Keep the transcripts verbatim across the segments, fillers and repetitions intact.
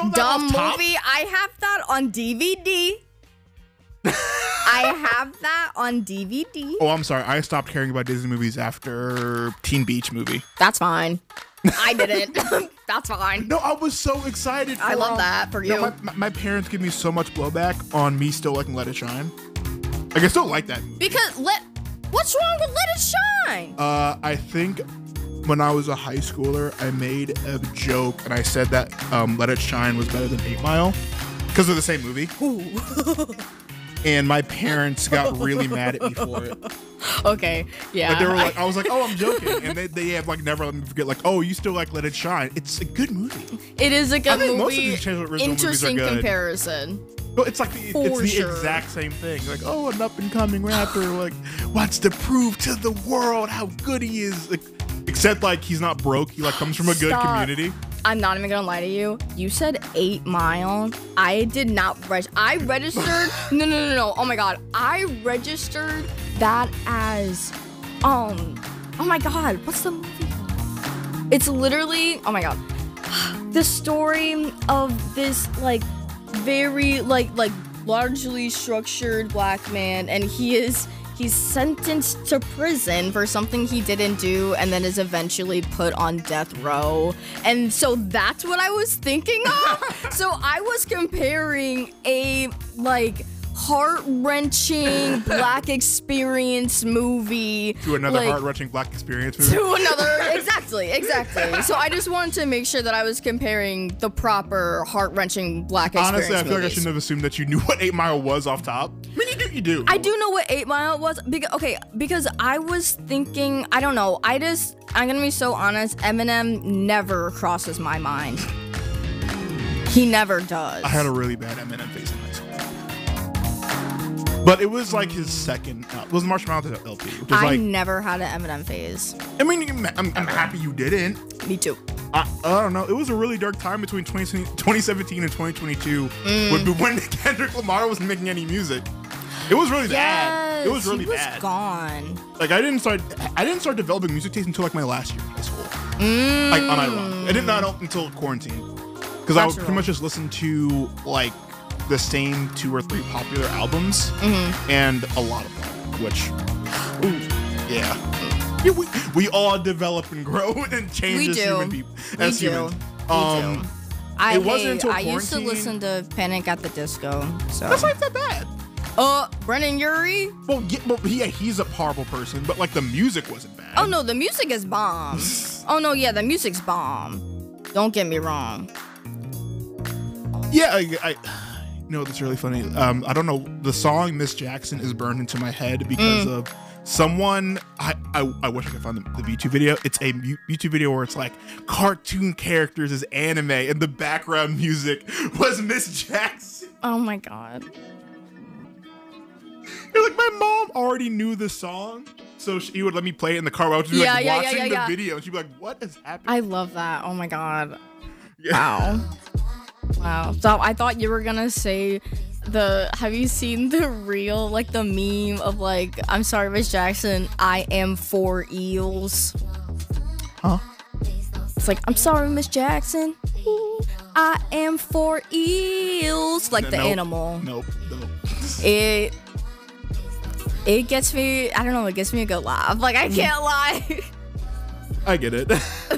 know that Dumb off top? movie. I have that on D V D. I have that on D V D. Oh, I'm sorry. I stopped caring about Disney movies after Teen Beach Movie. That's fine. I didn't. That's fine. No, I was so excited. For, I love um, that for no, you. my, my, my parents give me so much blowback on me still liking Let It Shine. Like, I still like that movie. Because let, what's wrong with Let It Shine? Uh, I think when I was a high schooler, I made a joke and I said that um, Let It Shine was better than eight mile because of the same movie. And my parents got really mad at me for it. Okay, yeah. Like they were like, I was like, oh, I'm joking, and they, they have like never let me forget. Like, oh, you still like Let It Shine? It's a good movie. It is a good I think movie. most of these Chainsaw original Interesting movies are good. comparison. But it's like the, For it's the sure. exact same thing. Like, oh, an up and coming rapper like wants to prove to the world how good he is. Like, except like he's not broke. He like comes from a good Stop. community. I'm not even gonna lie to you. You said eight mile. I did not register. I registered. no, no, no, no. Oh my god. I registered that as, um, oh my god. What's the movie called? It's literally, oh my god, the story of this like very like like largely structured black man, and he is. He's sentenced to prison for something he didn't do and then is eventually put on death row. And so that's what I was thinking of. So I was comparing a, like, heart-wrenching black experience movie To another like, heart-wrenching black experience movie. to another, exactly, exactly. So I just wanted to make sure that I was comparing the proper heart-wrenching black experience Honestly, I feel like I movies. shouldn't have assumed that you knew what eight mile was off top. I mean, you do. You do. I do know what eight mile was. Because, okay, because I was thinking, I don't know. I just, I'm gonna be so honest. Eminem never crosses my mind. He never does. I had a really bad Eminem phase in high school. But it was like his second. Uh, it was Marshall Mathers L P. Which was I like, never had an Eminem phase. I mean, I'm, I'm happy you didn't. Me too. I, I don't know. It was a really dark time between twenty seventeen and twenty twenty-two Mm. when, when Kendrick Lamar wasn't making any music. It was really bad. It was really he was bad. gone. Like I didn't start. I didn't start developing music taste until like my last year in high school. Mm. Like unironically, I did not know until quarantine because I would pretty Natural. much just listen to like the same two or three popular albums Mm-hmm. and a lot of them, which, ooh, yeah. Yeah, we, we all develop and grow and change We as do. human people. We As do. humans. We Um, do. I, it wasn't hey, until I used to quarantine- listen to Panic at the Disco. So. That's not that bad. Uh, Brennan Urie? Well, yeah, well, yeah, he's a horrible person, but like the music wasn't bad. Oh no, the music is bomb. Oh no, yeah, the music's bomb. Don't get me wrong. Yeah, I, I you know, that's really funny. Um, I don't know. The song Miss Jackson is burned into my head because Mm. of someone. I, I I wish I could find the, the YouTube video. It's a mu- YouTube video where it's like cartoon characters as anime, and the background music was Miss Jackson. Oh my god. You're like, my mom already knew the song, so she would let me play it in the car while I was Yeah, like yeah, yeah, watching yeah, the yeah. video, and she'd be like, "What is happening?" I love that. Oh my god. Yeah. Wow. Wow. So I thought you were gonna say the have you seen the real like the meme of like I'm sorry Miss Jackson, I am for eels. Huh? It's like I'm sorry Miss Jackson, I am for eels. Like the Nope. animal. Nope. Nope. It it gets me, I don't know, it gets me a good laugh. Like I can't lie. I get it.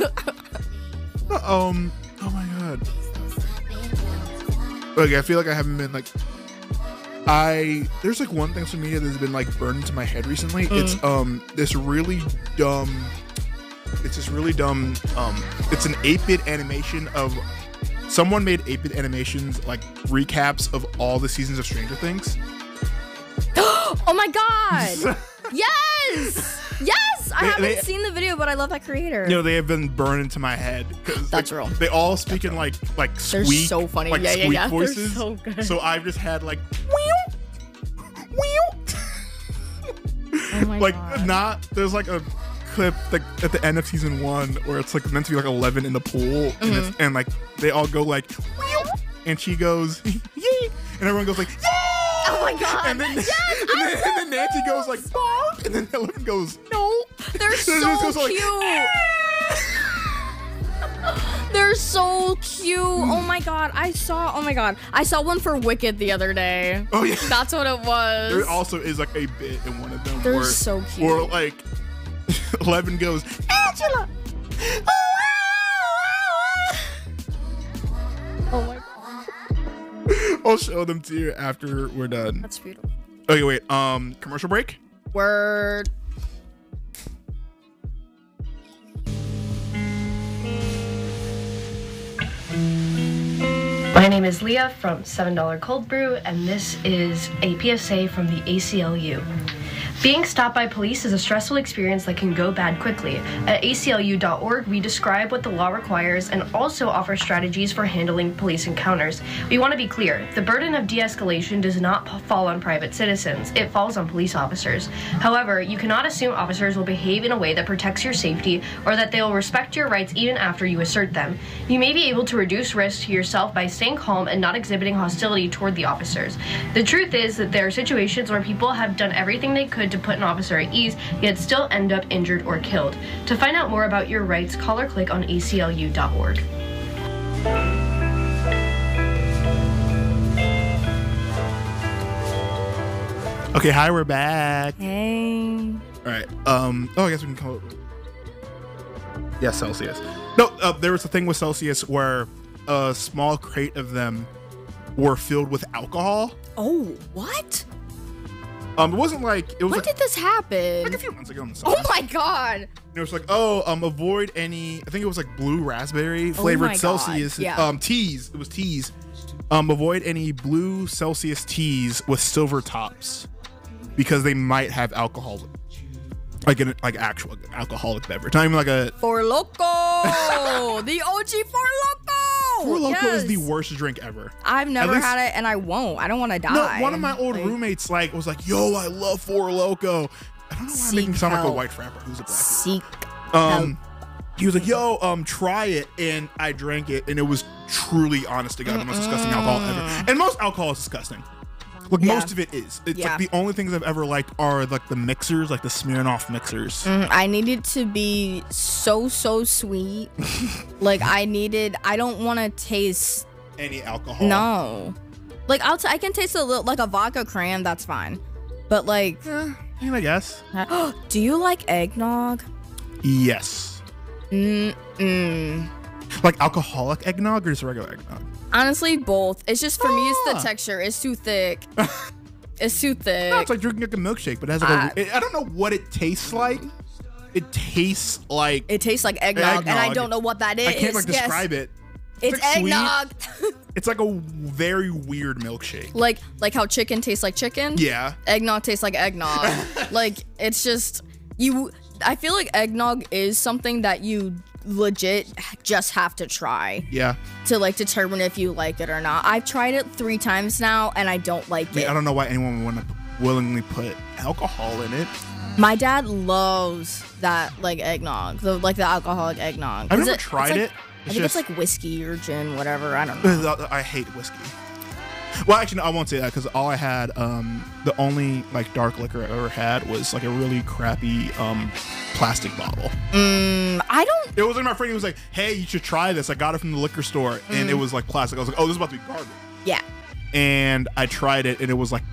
um. Oh my god. Okay, I feel like I haven't been like. I there's like one thing social media that's been like burned into my head recently. Mm. It's um this really dumb. It's this really dumb. Um, it's an eight-bit animation of. Someone made eight-bit animations like recaps of all the seasons of Stranger Things. Oh my god. Yes. Yes. I They- haven't they- seen the video, but I love that creator. You know, they have been burned into my head. 'Cause, That's like, real. They all speak in like like They're squeak, so funny. like Yeah, yeah, squeak yeah. They're voices. so good. So I've just had like, whew, whew. Oh my like god. not. There's like a clip like at the end of season one where it's like meant to be like eleven in the pool, Mm-hmm. and it's and like they all go like, whew, and she goes, yay, and everyone goes like, yay. Oh my god. And then, Yes, and then, I and then Nancy goes like, bark, and then Eleven goes, no. They're And then it so goes like, cute. They're They're so cute. Oh my god, I saw. Oh my god, I saw one for Wicked the other day. Oh yeah, that's what it was. There also is like a bit in one of them. They're where, so cute. Or like, Eleven goes, Angela. Oh my god. I'll show them to you after we're done. That's beautiful. Okay, wait. Um, commercial break. Word. My name is Leah from seven dollar Cold Brew, and this is a P S A from the A C L U. Being stopped by police is a stressful experience that can go bad quickly. At A C L U dot org, we describe what the law requires and also offer strategies for handling police encounters. We want to be clear, the burden of de-escalation does not fall on private citizens, it falls on police officers. However, you cannot assume officers will behave in a way that protects your safety or that they will respect your rights even after you assert them. You may be able to reduce risk to yourself by staying calm and not exhibiting hostility toward the officers. The truth is that there are situations where people have done everything they could to put an officer at ease, yet still end up injured or killed. To find out more about your rights, call or click on A C L U dot org. Okay, hi, we're back. Hey. All right. Um. Oh, I guess we can call it. Yeah, Celsius. No, uh, there was a thing with Celsius where a small crate of them were filled with alcohol. Oh, what? Um, it wasn't like it was. When like, did this happen? Like a few months ago on the Oh my god! It was like, oh, um, avoid any. I think it was like blue raspberry flavored oh my Celsius. God. Yeah. Um, teas. It was teas. Um, avoid any blue Celsius teas with silver tops because they might have alcohol, like an like actual alcoholic beverage. Not even like a Four Loko, the O G Four Loko. Four Loko yes. is the worst drink ever. I've never least, had it, and I won't. I don't want to die. No, one of my old like, roommates like was like, "Yo, I love Four Loko." I don't know why I'm making me sound like a white frapper who's a black. Seek Um, he was like, "Yo, um, try it," and I drank it, and it was truly, honest to God, the most disgusting alcohol ever. And most alcohol is disgusting. Like Yeah. most of it is. It's Yeah. like the only things I've ever liked are like the mixers, like the Smirnoff mixers. Mm, I need it to be so so sweet. Like I needed. I don't want to taste. Any alcohol? No. Like I'll. T- I can taste a little like a vodka cran. That's fine. But like, Eh, I mean, I guess. do you like eggnog? Yes. Mm mm. Like alcoholic eggnog or just regular eggnog? Honestly, both. It's just for me, it's Ah. the texture. It's too thick. It's too thick. No, it's like drinking like a milkshake, but it has like I- a, it, I don't know what it tastes like. It tastes like It tastes like eggnog, and I Eggnog. don't know what that is. I can't like Yes. describe it. It's, like sweet. eggnog. It's like a very weird milkshake. like like how chicken tastes like chicken. Yeah. Eggnog tastes like eggnog. Like it's just you. I feel like eggnog is something that you legit just have to try Yeah. to like determine if you like it or not. I've tried it three times now, and I don't like I, mean, it. I don't know why anyone would want to willingly put alcohol in it. My dad loves that like eggnog, the like the alcoholic eggnog. I've Is never it- tried it's like- it. I It's think just, it's like whiskey or gin, whatever. I don't know. I hate whiskey. Well, actually, no, I won't say that because all I had, um, the only like dark liquor I ever had was like a really crappy um, plastic bottle. Mm, I don't. It was like my friend. He was like, "Hey, you should try this. I got it from the liquor store, and it was like plastic." I was like, "Oh, this is about to be garbage." Yeah. And I tried it, and it was like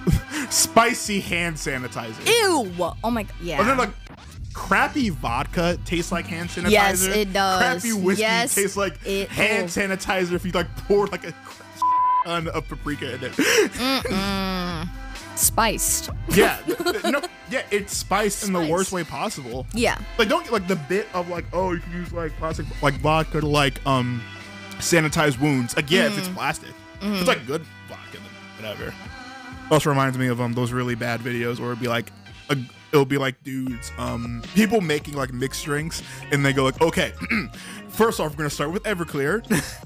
spicy hand sanitizer. Ew. Oh my god. Yeah. And then like crappy vodka tastes like hand sanitizer. Yes, it does. Crappy whiskey Yes, tastes like it- hand oh. sanitizer if you like pour like a ton of paprika in it. Mm-mm. Spiced. Yeah, no, yeah, it's spiced in the Spiced. worst way possible. Yeah. Like don't get like the bit of like, oh, you can use like plastic like vodka to like um sanitize wounds. Like yeah, if it's plastic, Mm-hmm. it's like good vodka, then whatever. Also reminds me of um those really bad videos where it'd be like a, it'll be like dudes um people making like mixed drinks and they go like, okay, first off we're gonna start with Everclear,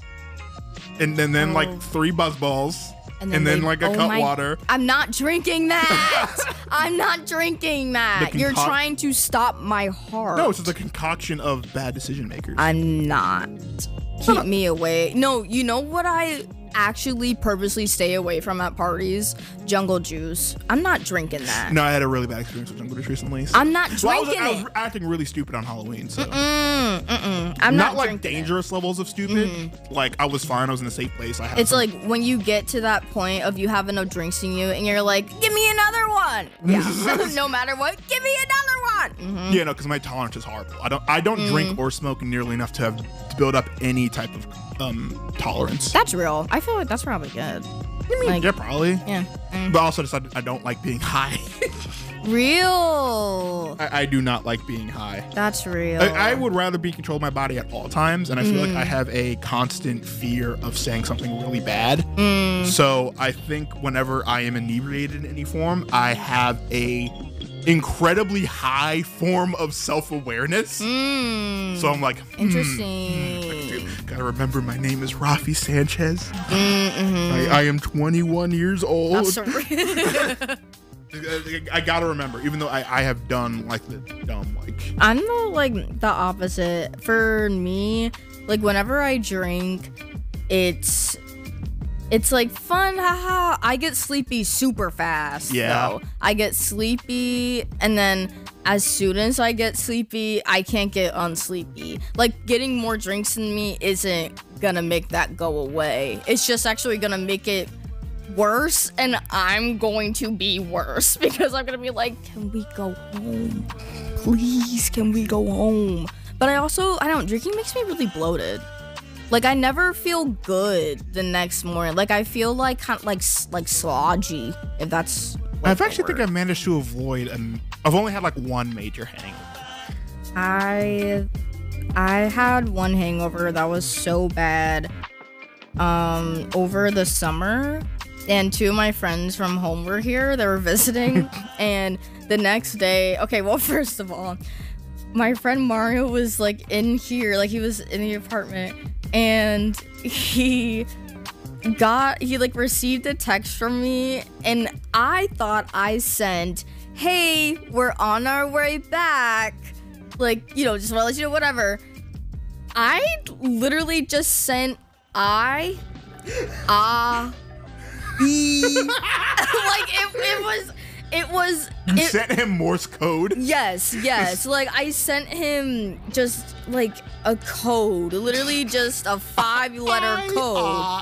and then then Oh. like three buzz balls. And then, they- like a oh cut my- water. I'm not drinking that. I'm not drinking that. The You're concoct- trying to stop my heart. No, it's just a concoction of bad decision makers. I'm not. Keep me away. No, you know what I actually purposely stay away from at parties, Jungle Juice. I'm not drinking that. No, I had a really bad experience with Jungle Juice recently. So. I'm not well, I was, drinking I was it. acting really stupid on Halloween, so. Mm, mm-mm. I'm not, not, like drinking dangerous it. levels of stupid. Mm-hmm. Like I was fine. I was in a safe place. I had It's some- like when you get to that point of you have enough drinks in you, and you're like, "Give me another one." Yeah. No matter what, give me another one. Mm-hmm. yeah, no, because my tolerance is horrible. I don't. I don't mm. drink or smoke nearly enough to have to build up any type of um tolerance. That's real. I feel like that's probably good. I mean, like, yeah, probably. Yeah. Mm. But also, just I, I don't like being high. Real. I, I do not like being high. That's real. I, I would rather be controlled my body at all times, and I feel mm. like I have a constant fear of saying something really bad. Mm. So I think whenever I am inebriated in any form, I have a incredibly high form of self-awareness. Mm. So I'm like, hmm, interesting. Hmm, gotta remember my name is Rafi Sanchez. Mm-hmm. I, I am twenty-one years old. That's so I gotta remember, even though I, I have done like the dumb like. I'm the like the opposite. For me, like whenever I drink, it's it's like fun, haha. I get sleepy super fast. Yeah. Though. I get sleepy, and then as soon as I get sleepy, I can't get unsleepy. Like getting more drinks in me isn't gonna make that go away. It's just actually gonna make it worse, and I'm going to be worse because I'm gonna be like, can we go home? Please, can we go home? But I also, I don't, drinking makes me really bloated. Like I never feel good the next morning. Like I feel like kind of like like slodgy, if that's. I've actually think I've managed to avoid. Um, I've only had like one major hangover. I I had one hangover that was so bad. Um, over the summer. And two of my friends from home were here. They were visiting. And the next day, okay, well, first of all, my friend Mario was like in here, like he was in the apartment, and he got, he like received a text from me, and I thought I sent, hey, we're on our way back. Like, you know, just want to let you know, whatever. I literally just sent I, ah, E. Like it, it was it was You it, sent him Morse code? yes yes like I sent him just like a code, literally just a five letter code.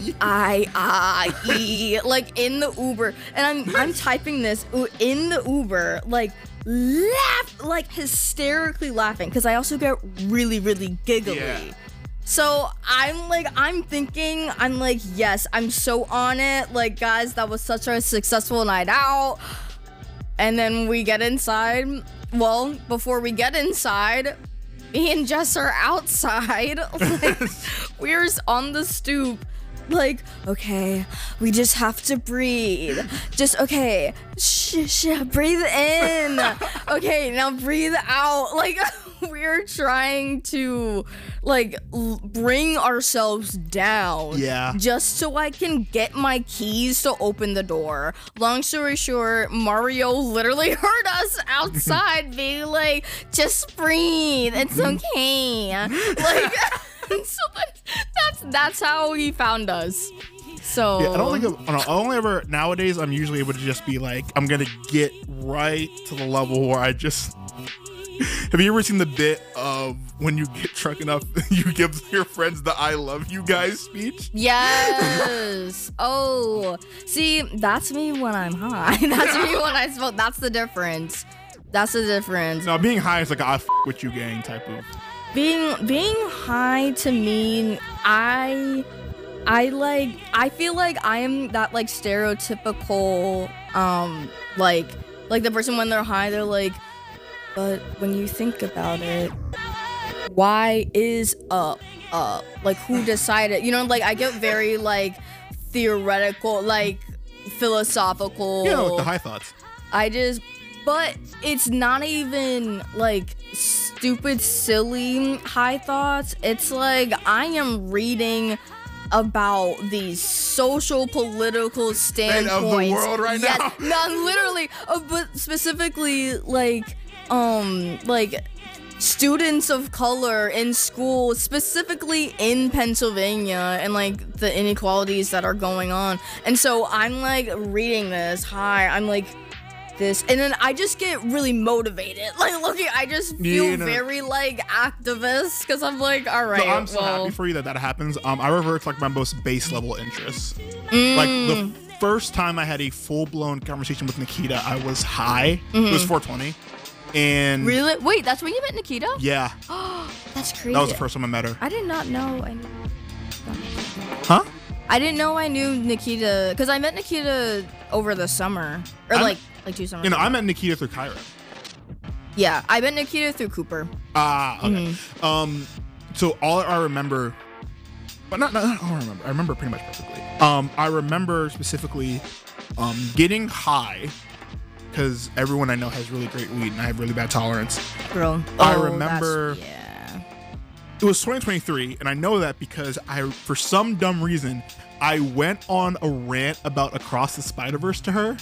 I I E like in the Uber, and I'm I'm typing this in the Uber, like laugh like hysterically laughing because I also get really really giggly. Yeah. So I'm like, I'm thinking, I'm like, yes, I'm so on it. Like, guys, that was such a successful night out. And then we get inside. Well, before we get inside, me and Jess are outside. Like, we're on the stoop. Like, okay, we just have to breathe. Just, okay, shh, shh, breathe in. Okay, now breathe out. Like, we're trying to, like, l- bring ourselves down. Yeah. Just so I can get my keys to open the door. Long story short, Mario literally heard us outside being like, just breathe. It's okay. Like... So that's, that's that's how he found us. So Yeah, I don't think I've, I don't, I only ever nowadays I'm usually able to just be like, I'm gonna get right to the level where I just. Have you ever seen the bit of when you get drunk enough, you give your friends the "I love you guys" speech? Yes. Oh, see, that's me when I'm high. That's me when I smoke. That's the difference. That's the difference. No, being high is like a "I f- with you" gang type of. Being being high to me, I I like I feel like I am that like stereotypical um like like the person when they're high, they're like, but when you think about it, why is up up? Like who decided? You know, like I get very like theoretical, like philosophical. You know, with the high thoughts. I just, but it's not even like stupid, silly high thoughts. It's like I am reading about these social, political standpoints of the world right yes, now. Not literally, uh, but specifically like, um, like students of color in school, specifically in Pennsylvania, and like the inequalities that are going on. And so I'm like reading this, hi, I'm like this, and then I just get really motivated. Like, looking, I just feel Yeah, no. very like activist because I'm like, all right, So I'm so well, happy for you that that happens. Um, I revert to like my most base level interests. Like the first time I had a full blown conversation with Nikita, I was high. It was four twenty, and really? Wait, that's when you met Nikita? yeah, That's crazy. that was the first time I met her. I did not know. I knew. Huh? I didn't know I knew Nikita because I met Nikita over the summer or I'm- like like two summers. You know, ago. I met Nikita through Kyra. Yeah, I met Nikita through Cooper. Ah, okay. Um, so all I remember, but not, not, not all I remember. I remember pretty much perfectly. Um, I remember specifically, um, getting high because everyone I know has really great weed and I have really bad tolerance. Girl. I Oh, remember- that's- Yeah. It was twenty twenty-three, and I know that because I, for some dumb reason, I went on a rant about Across the Spider-Verse to her.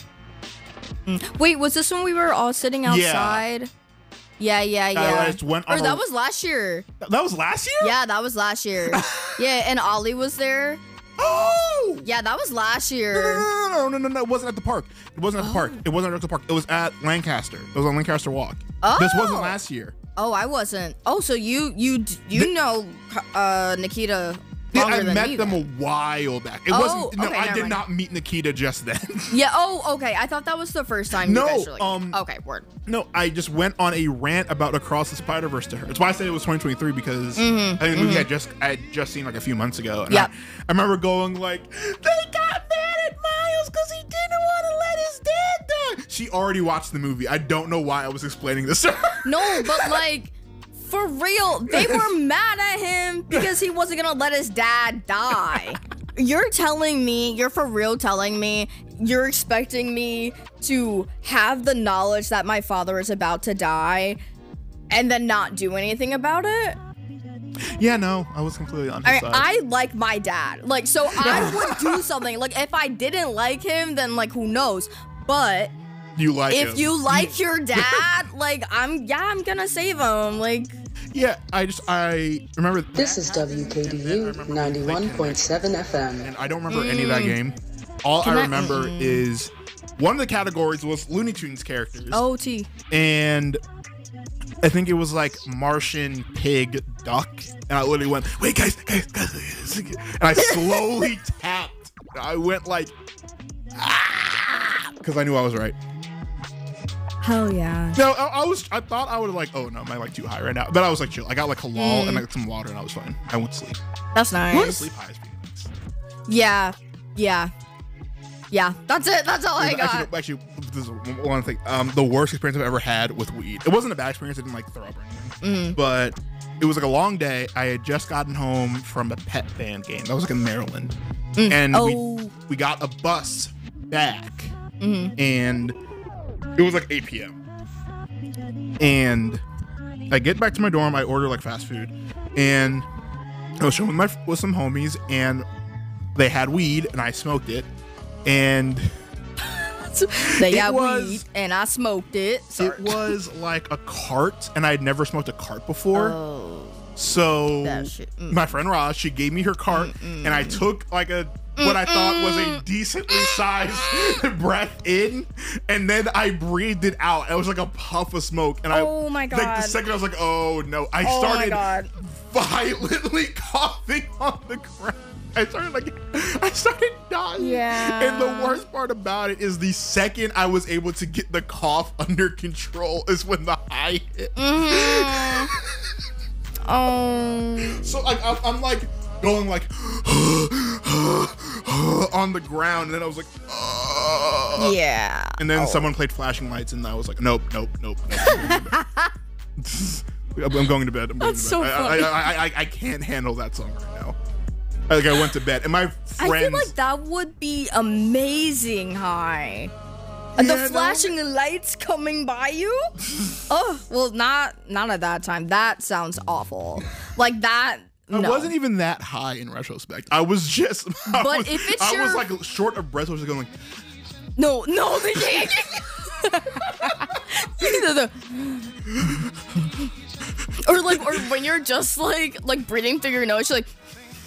Wait, was this when we were all sitting Yeah. outside? Yeah, yeah, yeah. I just went on or a- that was last year. That was last year? Yeah, that was last year. Yeah, and Ollie was there. Oh! Yeah, that was last No, year. no, no, no, no, no, no, it wasn't at the park. It wasn't at the park. It wasn't at the park. It was at Lancaster. It was on Lancaster Walk. This wasn't Oh. last year. Oh, I wasn't. Oh, so you you d- you know uh Nikita Yeah, longer I than met me them then. a while back. It Oh, wasn't. No, okay, I never did mind. not meet Nikita just then. Yeah. Oh, okay. I thought that was the first time. No, You guys were like, um, Okay. Word. No, I just went on a rant about Across the Spider-Verse to her. That's why I said it was twenty twenty-three because I think the movie I just I had just seen like a few months ago. And Yep. I, I remember going like, they got mad at Miles because he didn't want to let his dad die. She already watched the movie. I don't know why I was explaining this to her. No, but like. For real, they were mad at him because he wasn't gonna let his dad die. You're telling me, you're for real telling me, you're expecting me to have the knowledge that my father is about to die and then not do anything about it? Yeah, no, I was completely on his I mean, side. I like my dad. Like, so I would do something. Like, if I didn't like him, then like, who knows? But you like if him. you like your dad, like, I'm, yeah, I'm gonna save him. Like, Yeah, I just I remember This is W K D U ninety-one point seven F M. and I don't remember any of that game. All Can I I- remember is one of the categories was Looney Tunes characters. O T. And I think it was like Martian pig duck. And I literally went, wait guys, guys, guys. And I slowly tapped. I went like, ah, because I knew I was right. Hell yeah. No, I, I was, I thought I would have like, oh no, am I like too high right now? But I was like chill. I got like halal and like some water and I was fine. I went to sleep. That's I went to nice. sleep high as beans. Yeah. Yeah. Yeah. That's it. That's all I Actually, got. no, actually, this is one thing. Um, the worst experience I've ever had with weed. It wasn't a bad experience. I didn't like throw up or anything. Mm-hmm. But it was like a long day. I had just gotten home from a pet band game. That was like in Maryland, and Oh. we we got a bus back, Mm-hmm. and it was like eight p.m. And I get back to my dorm. I order like fast food, and I was showing with my with some homies, and they had weed, and I smoked it, and. They It got was- weed and I smoked it. Sorry. It was like a cart, and I had never smoked a cart before. Oh. So That shit, mm. my friend Roz, she gave me her cart, and I took like a what I thought was a decently sized breath in, and then I breathed it out. It was like a puff of smoke, and I Oh my like the God. second I was like, oh no, I Oh my started God. violently coughing on the ground. I started like I started dying. Yeah. And the worst part about it is the second I was able to get the cough under control is when the high hit. Mm-hmm. Oh. So like I'm, I'm like going like on the ground, and then I was like, "Ugh." Yeah. And then Oh. someone played flashing lights, and I was like, nope, nope, nope, nope. I'm going to bed. I'm going That's to so bed. I, funny. I, I, I, I can't handle that song right now. Like I went to bed, and my I friends. feel like that would be amazing high. And Yeah, the no. flashing lights coming by you? Oh, well, not not at that time. That sounds awful. Like that. I No. wasn't even that high in retrospect. I was just. I But was, if it's I was your- like short of breath. I was just going like, No, no, they can't. The- the- like, or when you're just like, like breathing through your nose, you're like.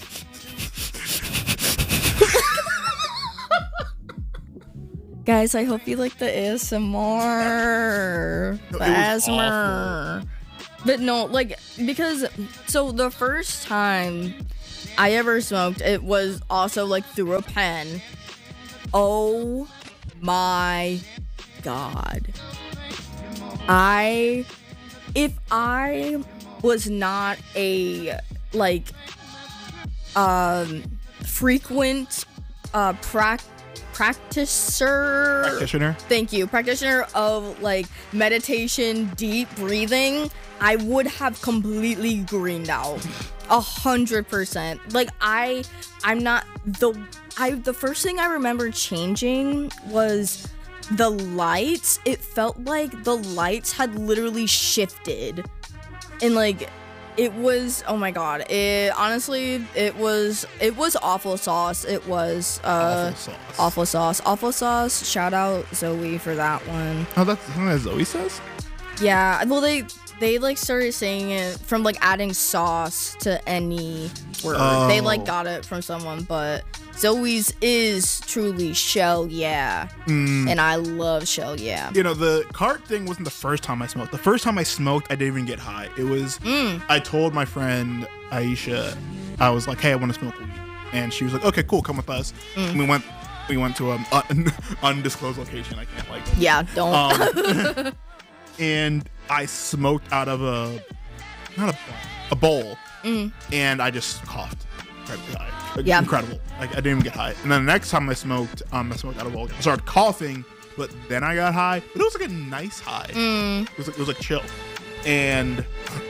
Guys, I hope you like the A S M R. No, The it was A S M R. But no, like, because, so the first time I ever smoked, it was also like through a pen. Oh my God. I, if I was not a, like, um, frequent, uh, practice, practicer Practitioner. Thank you. Practitioner of like meditation, deep breathing, I would have completely greened out. A hundred percent. Like I I'm not the I the first thing I remember changing was the lights. It felt like the lights had literally shifted. And like it was, oh my God, it honestly, it was, it was awful sauce. It was, uh, Awful sauce. awful sauce, awful sauce. Shout out Zoe for that one. Oh, that's something that Zoe says? Yeah, well, they, they like started saying it from like adding sauce to any word. Oh. They like got it from someone, but Zoe's is truly Shell Yeah. Mm. And I love Shell Yeah. You know, the cart thing wasn't the first time I smoked. The first time I smoked, I didn't even get high. It was, Mm. I told my friend Aisha, I was like, hey, I want to smoke weed. And she was like, okay, cool, come with us. Mm. And we went, we went to an un- undisclosed location. I can't like. Yeah, don't. Um, and I smoked out of a, not a, a bowl. Mm. And I just coughed. Incredibly high. Like, Yeah. Incredible. Like, I didn't even get high. And then the next time I smoked, um, I smoked out of a bowl. I started coughing, but then I got high. But it was like a nice high. Mm. It was like, it was like chill. And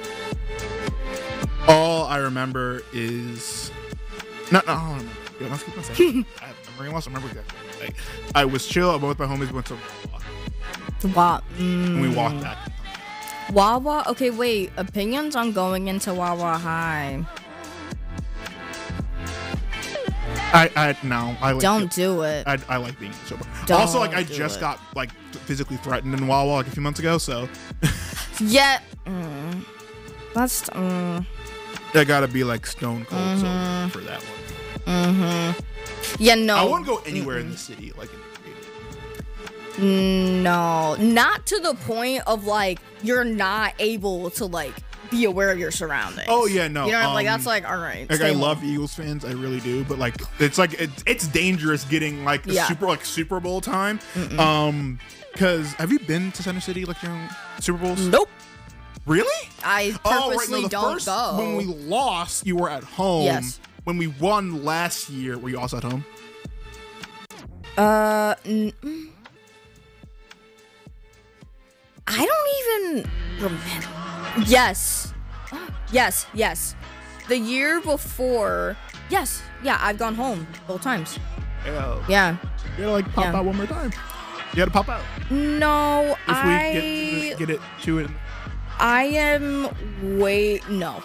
all I remember is, no, no, I don't remember. Yo, let's keep on saying. I have memory loss. I remember exactly. Like, I was chill. I went with my homies. We went to Wawa. Wow. And we walked back. Wawa? Okay, wait. Opinions on going into Wawa High. I, I, no. I like Don't it. do it. I, I like being sober. Don't Also, like, I do just it. got, like, physically threatened in Wawa, like, a few months ago, so. Yeah. Mm. That's. Mm. I gotta be, like, stone cold Mm-hmm. sober for that one. Mm-hmm. Yeah, no. I wouldn't go anywhere in the city, like, in No. Not to the point of, like, you're not able to, like, be aware of your surroundings. Oh, yeah, no. You know, like, um, that's, like, all right. Like, stay I home. love Eagles fans, I really do, but, like, it's, like, it's, it's dangerous getting, like, the Yeah. super, like, Super Bowl time. Um, because, have you been to Center City, like, during Super Bowls? Nope. Really? I purposely Oh, the don't first, go. when we lost, you were at home. Yes. When we won last year, were you also at home? Uh, n- I don't even remember. Yes, yes, yes. The year before, yes, yeah, I've gone home both times. Yeah. Yeah. You gotta, like, pop Yeah. out one more time. You gotta pop out. No, If I, we get, get it to it. I am way no.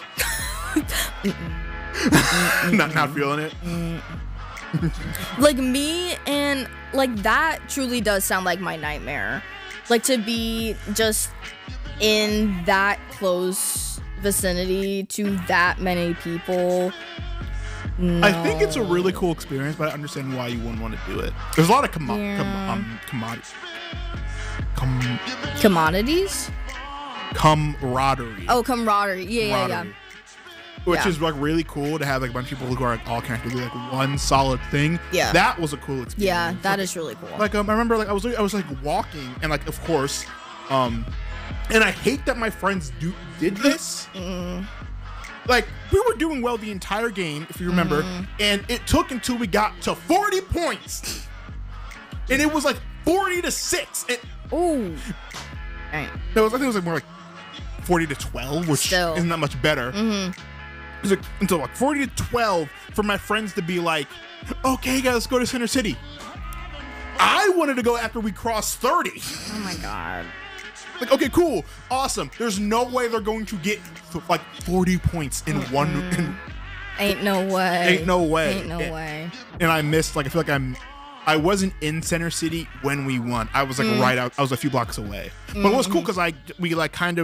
not, not feeling it. Like me and like that truly does sound like my nightmare. Like to be just in that close vicinity to that many people. No. I think it's a really cool experience, but I understand why you wouldn't want to do it. There's a lot of commo- Yeah. com- um, commodities. Com- commodities. camaraderie. Oh, camaraderie. Yeah, yeah, yeah. Camaraderie. Which Yeah. is like really cool to have like a bunch of people who are like all connected to like one solid thing. Yeah. That was a cool experience. Yeah, that is really cool. Like um, I remember like I was I was like walking and like of course, um, and I hate that my friends do did this. Mm. Like we were doing well the entire game, if you remember, Mm. and it took until we got to forty points, and it was like forty to six. And Ooh. Dang. that was I think it was like more like forty to twelve, which Still. isn't that much better. Mm-hmm. It was like until like forty to twelve for my friends to be like, okay, guys, let's go to Center City. I wanted to go after we crossed thirty. Oh my god. Like, okay, cool, awesome. There's no way they're going to get like forty points in Mm-mm. one. In, Ain't no way. Ain't no way. Ain't no And- way. and I missed. Like, I feel like I'm. I wasn't in Center City when we won. I was like Mm. right out. I was a few blocks away. But it was cool because I we like kind of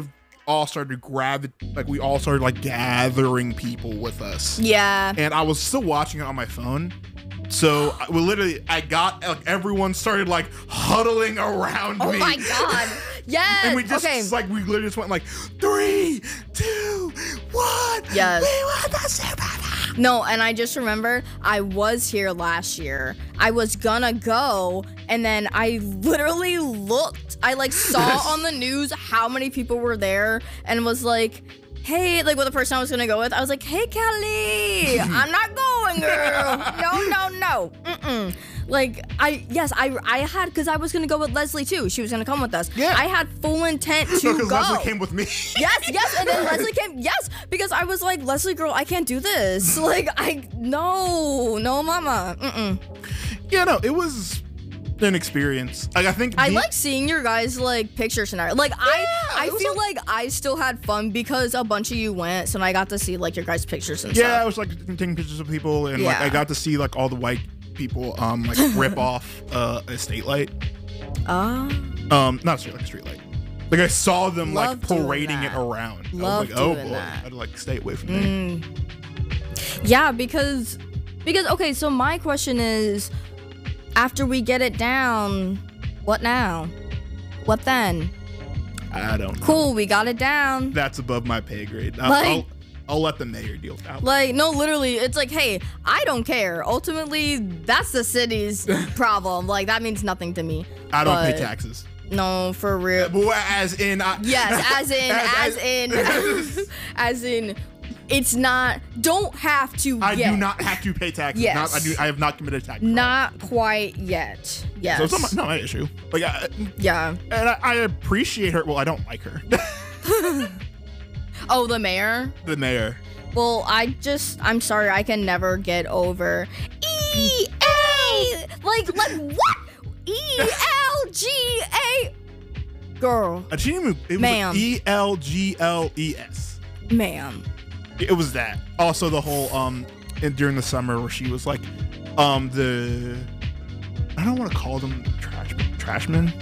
all started to grab, like we all started like gathering people with us. Yeah. And I was still watching it on my phone. So I, well, literally, I got like everyone started like huddling around Oh me. my god. Yes. And we just okay. like we literally just went like three, two, one. Yes. We want the Super Bowl. No, and I just remember I was here last year. I was gonna go, and then I literally looked. I like saw on the news how many people were there, and was like, hey, like with the person I was gonna go with, I was like, hey, Kelly, I'm not going, girl. No, no, no. Mm-mm. Like, I, yes, I I had, because I was gonna go with Leslie too. She was gonna come with us. Yeah. I had full intent to No, because go. Leslie came with me. Yes, yes, and then Leslie came, yes, because I was like, Leslie, girl, I can't do this. Like, I, no, no, mama. Mm-mm. Yeah, no, it was an experience. Like I think I the- like seeing your guys like pictures and art. Like I, I it was feel like I still had fun because a bunch of you went, so I got to see like your guys' pictures and Yeah, I stuff. was like taking pictures of people, and like Yeah. I got to see like all the white people um like rip off uh, a state light. Ah, Um, not a street like a street light. Like I saw them like Love doing parading it that. around. Love I was like, oh doing boy, that. I'd like stay away from me. yeah, because, because okay. So my question is, after we get it down, what now? What then? I don't know. Cool, we got it down. That's above my pay grade. I'll, Like- I'll, I'll let the mayor deal with that. Like, no, literally, it's like, hey, I don't care. Ultimately, that's the city's problem. Like, that means nothing to me. I don't But pay taxes. No, for real. But as in, I, Yes, as in, as in, as in, it's not, don't have to I yet. do not have to pay taxes. Yes. Not, I do. I have not committed a tax. fraud. Not quite yet. Yes. So it's not my, not my issue. Like, I, yeah. and I, I appreciate her. Well, I don't like her. Oh, the mayor? The mayor. Well, I just, I'm sorry, I can never get over E A. Like, like what? E L G A. Girl, I didn't even. It was Ma'am. E L G L E S. ma'am. It was that. Also, the whole um, and during the summer where she was like, um, the. I don't want to call them trash trashmen.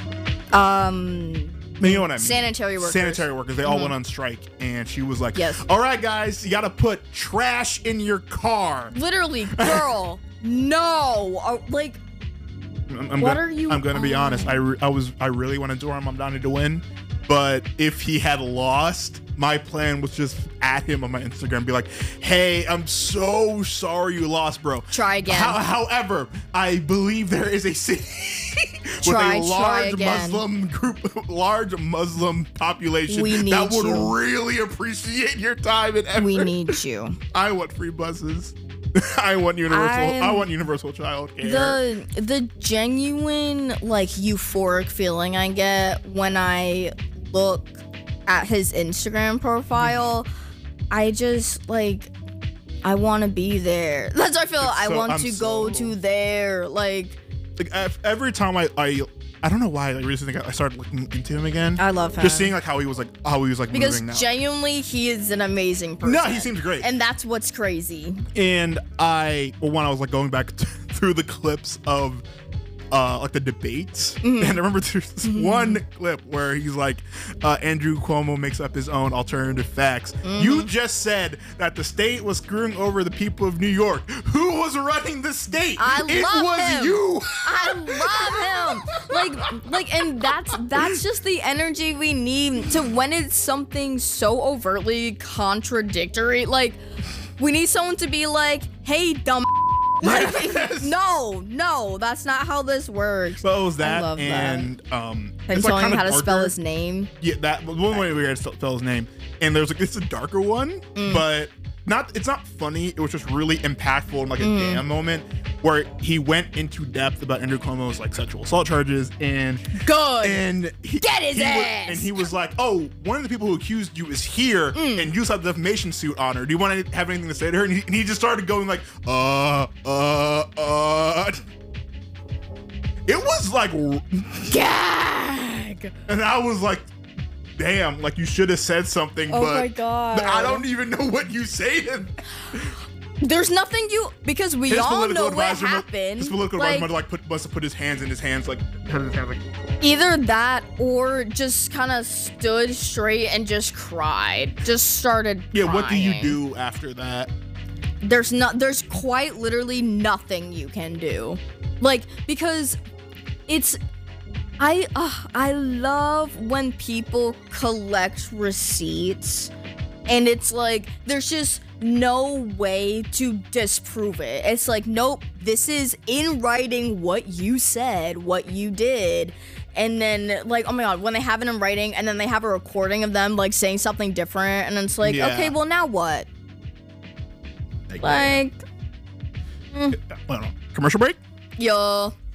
Um, You know what I mean? sanitary workers. Sanitary workers. They all went on strike, and she was like, Yes. all right, guys, you got to put trash in your car." Literally, girl, no. Uh, like, I'm, I'm What go- are you I'm gonna be on? honest. I, re- I was I really wanted Zoran Mamdani to win, but if he had lost, my plan was just at him on my Instagram, be like, "Hey, I'm so sorry you lost, bro. Try again." How- however, I believe there is a city with Try, a try large again. Muslim group, large Muslim population We that need would you. really appreciate your time and effort. We need you. I want free buses. I want universal. I'm- I want universal child care. The the genuine like euphoric feeling I get when I look at his Instagram profile, I just like I want to be there. That's what I feel. I so- want I'm to go so- to there. Like Like ev- every time I, I, I don't know why. I recently got, I started looking into him again. I love him. Just seeing like how he was like how he was like because moving now. genuinely he is an amazing person. No, he seems great. And that's what's crazy. And I, well, when I was like going back t- through the clips of uh like the debates, Mm-hmm. and I remember there's this one clip where he's like, uh, Andrew Cuomo makes up his own alternative facts. Mm-hmm. You just said that the state was screwing over the people of New York. Who was running the state? I it love was him. you. I love him. Like, like, and that's that's just the energy we need to when it's something so overtly contradictory. Like, we need someone to be like, "Hey, dumb." Like, Yes. no, no, that's not how this works. So it was that, I love that. and um, And it's like telling him kinda how to spell darker. his name. Yeah, that one way we had to spell his name, and there's like it's a darker one, Mm. but not. It's not funny. It was just really impactful in like a Mm. damn moment where he went into depth about Andrew Cuomo's like sexual assault charges, and Good. and he, Get his he was- ass! and he was like, "Oh, one of the people who accused you is here, Mm. and you still have the defamation suit on her. Do you want to have anything to say to her?" And he, and he just started going like, "Uh, uh, uh." It was like, Gag. and I was like, damn, like you should have said something, Oh but my God. I don't even know what you say to There's nothing you because we His all political know what advisor mu- happened. His political like, advisor like put, must have put his hands in his hands like, his hands, like either that or just kind of stood straight and just cried. Just started. yeah. What do you crying. do after that? There's not. There's quite literally nothing you can do, like because it's. I uh, I love when people collect receipts, and it's like there's just no way to disprove it. It's like, nope, this is in writing what you said, what you did. And then, like, oh my god, when they have it in writing and then they have a recording of them, like, saying something different, and it's like, Yeah. okay, well, now what? Like, Like, I don't know. Commercial break? yo.